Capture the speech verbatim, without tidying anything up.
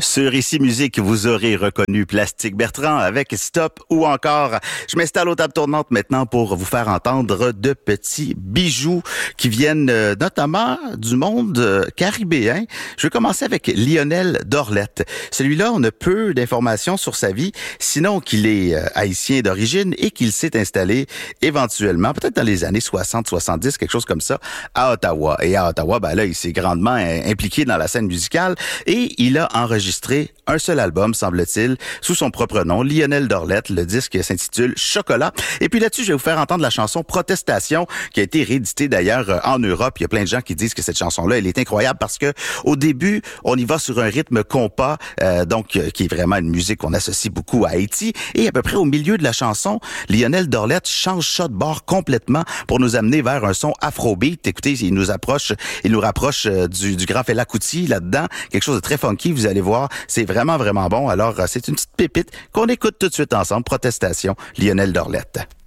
Sur Ici Musique, vous aurez reconnu Plastique Bertrand avec Stop ou encore je m'installe aux tables tournantes maintenant pour vous faire entendre de petits bijoux qui viennent euh, notamment du monde euh, caribéen. Je vais commencer avec Lionel Dorlette. Celui-là, on a peu d'informations sur sa vie, sinon qu'il est euh, haïtien d'origine et qu'il s'est installé éventuellement, peut-être dans les années soixante soixante-dix, quelque chose comme ça, à Ottawa. Et à Ottawa, ben là, il s'est grandement euh, impliqué dans la scène musicale et il a enregistré un seul album, semble-t-il, sous son propre nom, Lionel Dorlette. Le disque s'intitule Chocolat. Et puis là-dessus, je vais vous faire entendre la chanson Protestation, qui a été rééditée d'ailleurs en Europe. Il y a plein de gens qui disent que cette chanson-là, elle est incroyable parce que au début, on y va sur un rythme compas, euh, donc euh, qui est vraiment une musique qu'on associe beaucoup à Haïti. Et à peu près au milieu de la chanson, Lionel Dorlette change ça de bord complètement pour nous amener vers un son afrobeat. Écoutez, il nous approche, il nous rapproche euh, du, du grand Fela Kuti là-dedans. Quelque chose de très funky, vous allez voir. C'est vraiment, vraiment bon. Alors, c'est une petite pépite qu'on écoute tout de suite ensemble. Protestation, Lionel Dorlette.